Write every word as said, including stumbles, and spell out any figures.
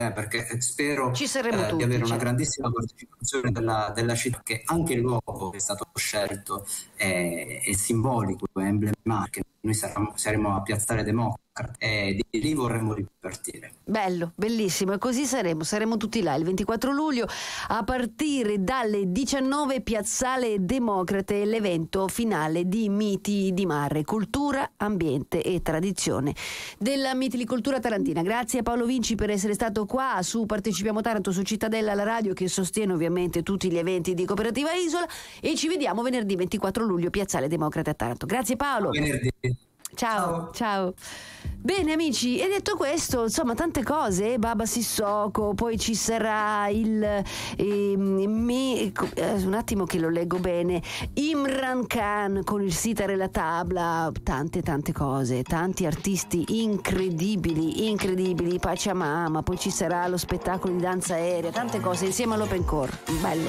eh, perché spero Ci saremo eh, tutti, di avere una certo. grandissima partecipazione della, della città, che anche il luogo che è stato scelto è, è simbolico, è emblematico. Noi saremo, saremo a Piazzale Democrate e di lì vorremmo ripartire. Bello, bellissimo, e così saremo, saremo tutti là il ventiquattro luglio a partire dalle diciannove, Piazzale Democrate, l'evento finale di Miti di Mare, cultura, ambiente e tradizione della mitilicoltura tarantina. Grazie a Paolo Vinci per essere stato qua su Partecipiamo Taranto, su Cittadella, la radio che sostiene ovviamente tutti gli eventi di Cooperativa Isola, e ci vediamo venerdì ventiquattro luglio, Piazzale Democrate a Taranto. Grazie Paolo. Venerdì. Ciao, ciao, ciao. Bene amici, e detto questo, insomma tante cose, Baba Sissoko, poi ci sarà il eh, me, eh, un attimo che lo leggo bene, Imran Khan con il Sitar e la Tabla, tante tante cose, tanti artisti incredibili, incredibili, Pachamama, poi ci sarà lo spettacolo di danza aerea, tante cose insieme all'Open Core, bello.